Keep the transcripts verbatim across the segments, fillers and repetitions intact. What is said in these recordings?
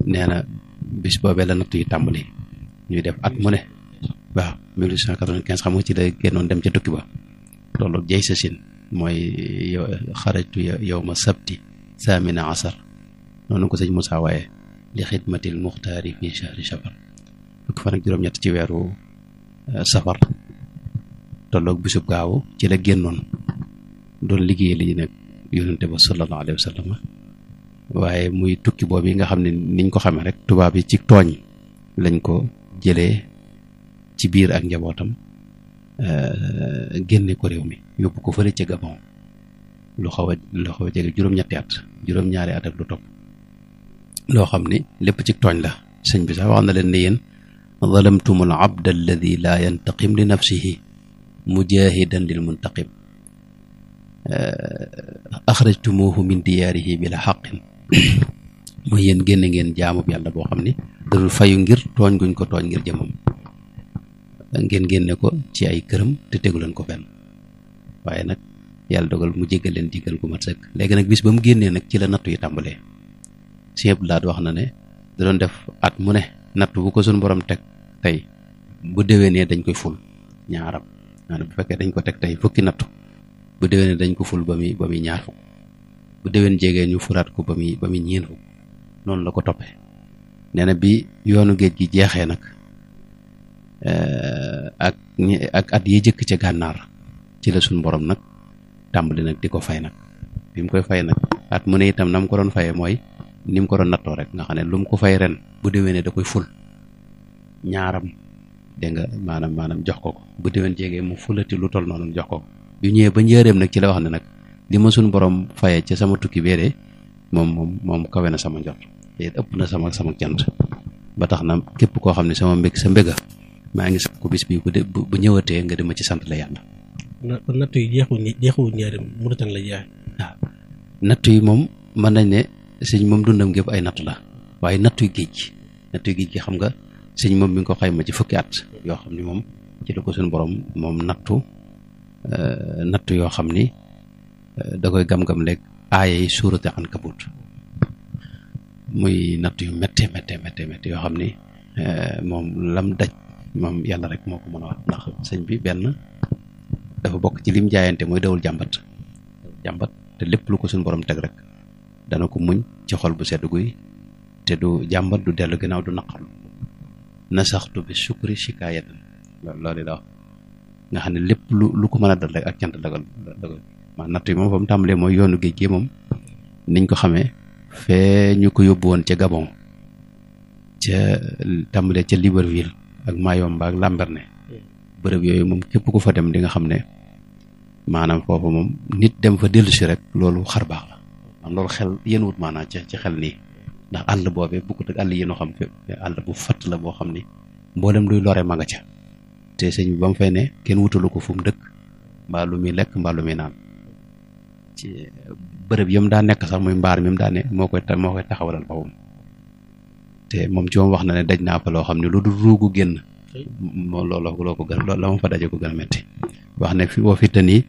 nee na bis boobee la nattu yi tàmbali ñuy def at mu ne waaw mille huit cent quatre-vingt-quinze xam nga ci la génnoon dem ca tukki ba loolu jay sa sin mooy yow xarajtu yow ma sabti saamina asar noonu ko sëñ Moussa waaye li xidmatil muxtaari fi shahri safar fukki fan ak juróom-ñett ci weeru safar tolloog bisub gaawu ci la génnoon doon liggéey li nag yonente ba sallallahu alayhi wa sallam waaye muy tukki boobu yi nga xam ne niñ ko xamee rek tubaab yi ci tooñ lañ ko jëlee ci biir ak njabootam génne ko réew mi yóbbu ko fële ca Gabon lu xaw a lu xaw a jege juróom-ñetti at juróom-ñaari at ak lu topp loo xam ni lépp ci tooñ la sëñ bi sax wax na leen ne yéen zalamtumul abda alladi laa yantaqim li nafsihi mujahidan lil muntaqim axrajtumuhu min diyaarihi bila xaqin mooy yéen génne ngeen jaamub yàlla boo xam ni dadul fayu ngir tooñ guñ ko tooñ ngir jëmam ngeen génne ko ci ay këram te tegu leen ko fenn waaye nag yàlla dogal mu jéggal leen jéggal gu mat sëkk léegi nag bis ba mu génnee nag ci la nattu yi tàmbalee Sëñ Abdou Lahad wax na ne da doon def at mu ne nattu bu ko suñu borom teg tey bu déwénee dañ koy ful ñaaram maanaam bu fekkee dañ ko teg tey fukki nattu bu déwénee dañ ko ful ba muy ba muy ñaar fukk bu déwén jegee ñu fulaat ko ba muy ba muy ñeen fukk noonu la ko toppee nee na bi yoonu géej gi jeexee nag ak ak at yi jëkk ca gànnaar ci la suñu borom nag tàmbali nag di ko fay nag bi mu koy fay nag at mu ne itam na mu ko doon fayee mooy ni mu ko doon nattoo rek nga xam ne lu mu ko fay ren bu déwénee da koy ful ñaaram dégg nga maanaam maanaam jox ko ko bu déwén jegee mu fulati lu toll noonu jox ko ko yu ñëwee ba njëreem nag ci la wax ne nag li ma suñu borom fayee ca sama tukki beeree moom moom moom kawe na sama njort te ëpp na sama sama cant ba tax na képp koo xam ne sama mbég sa mbéga maa ngi sax ko bis bi bu de bu ñëwatee nga dima ci sant la yàlla. kon natt yi jeexul jeexul njëriñ Mauritanie la jeex. waaw natt yi moom mën nañ ne sëñ moom dundam gépp ay natt la waaye nattuy géej gi nattuy géej gi xam nga sëñ moom mi ngi ko xayma ci fukki at yoo xam ni moom ci la ko suñu borom moom nattu nattu yoo xam ni da koy gam-gam leeg aaya yi suurate Ankabut muy natt yu métte métte métte métte yoo xam ni moom lam daj moom yàlla rek moo ko mën a wax ndax sëñ bi benn dafa bokk ci lim jaayante mooy dawul jàmbat jàmbat te lépp lu ko suñu borom teg rek dana ko muñ ci xol bu sedd guy te du jàmbat du dellu ginnaaw du naqarlu nasaxtu bi sukri shikaayatan loolu la wax nga xam ne lépp lu lu ko mën a dal rek ak cant dagal dagal maa natt yi moom fa mu tàmbalee mooy yoonu géej gi moom niñ ko xamee fee ñu ko yóbbu woon ca Gabon ca tàmbalee ca Libreville ak Mayomba ak Lambaréné bërëb yooyu moom képp ku fa dem di nga xam ne maanaam foofu moom nit dem fa dellu si rek loolu xar baax la man loolu xel yéen wut maanaam ci ci xel nii ndax àll boobee bukkut ak àll yi noo xam fe àll bu fatt la boo xam ni mboolem luy lore ma nga ca te sëñ bi ba mu fay ne kenn wutalu ko fu mu dëkk mbaa lu muy lekk mbaa lu muy naan ci bërëb yam daa nekk sax muy mbaar mi mu daa ne moo koy moo koy taxawalal boppam te moom ci moom wax na ne daj naa fa loo xam ne lu dul ruugu génn moo looloo loo ko gën loolu la ma fa daje ko gën a metti wax ne fi woo fi te nii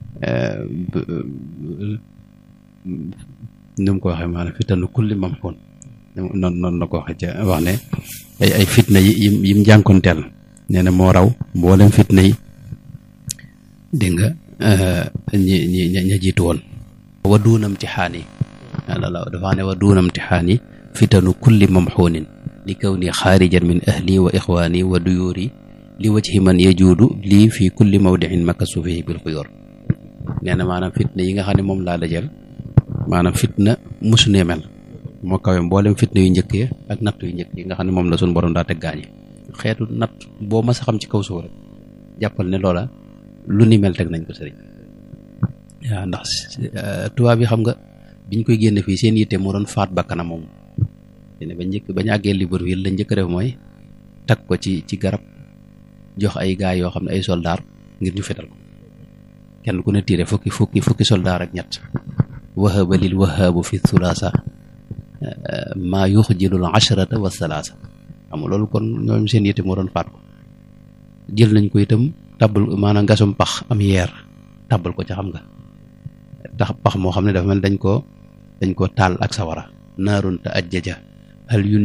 nu mu ko waxee maanaam fitanu kulli mam xoon noonu noonu la ko waxee ca wax ne ay ay fitna yi yim yim jànkonteel nee na moo raw mboolem fitna yi dégg nga ñi ñi ña jiitu woon wa duunam tixaan yi la la dafa ne wa duunam tixaan yi fitanu kulli mamxuunin li kaw ni xaarijan min ahli wa ixwaani wa duyuuri li wajhi man yajuudu lii fi kulli mawdiin makasu fihi bil xuyoor nee na maanaam fitna yi nga xam ne moom laa dajal maanaam fitna musu nee mel moo kawe mboolem fitna yu njëkk yi ak natt yu njëkk yi nga xam ne moom la suñu borom daa teg gaañi xeetu natt boo mas a xam ci kaw suuf rek jàppal ne loola lu ni mel teg nañ ko sëriñ waaw ndax tubaab yi xam nga biñ koy génne fii seen yitte moo doon faat bakkanam moom ne ba njëkk bañ àggee Libreville la njëkk def mooy tag ko ci ci garab jox ay gaay yoo xam ne ay soldaar ngir ñu fetal ko kenn ku ne tiire fukki fukki fukki soldaar ak ñett wahaba lil wahaabu fi thulaasa maa yuxjilul asharata wa salaasa xam nga loolu kon ñoom seen yitte moo doon faat ko jël nañ ko itam tabal maanaam gasum pax am yeer tabal ko ca xam nga tax pax moo xam ne dafa mel dañ ko dañ ko taal ak sawara naarun ta ajjaja hal yun